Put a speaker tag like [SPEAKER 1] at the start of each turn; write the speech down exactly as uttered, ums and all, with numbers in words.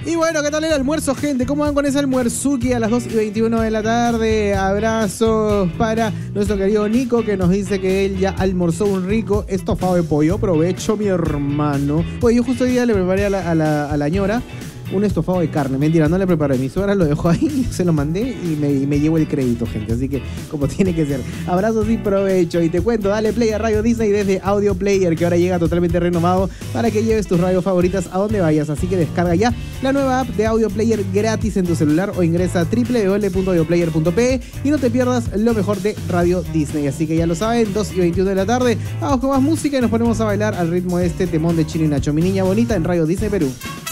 [SPEAKER 1] Y bueno, ¿qué tal el almuerzo, gente? ¿Cómo van con ese almuerzuki a las dos y veintiuno de la tarde? Abrazos para nuestro querido Nico, que nos dice que él ya almorzó un rico estofado de pollo. Provecho, mi hermano. Oye, yo justo hoy día le preparé a la, a la, a la ñora un estofado de carne. Mentira, no le preparé. Mi suegra lo dejó ahí, se lo mandé y me, y me llevo el crédito, gente. Así que, como tiene que ser. Abrazos y provecho. Y te cuento, dale play a Radio Disney desde Audio Player, que ahora llega totalmente renovado para que lleves tus radios favoritas a donde vayas. Así que descarga ya la nueva app de Audio Player gratis en tu celular o ingresa a doble u doble u doble u punto audio player punto pe y no te pierdas lo mejor de Radio Disney. Así que ya lo saben, dos y veintiuno de la tarde. Vamos con más música y nos ponemos a bailar al ritmo de este temón de Chino y Nacho. Mi niña bonita en Radio Disney Perú.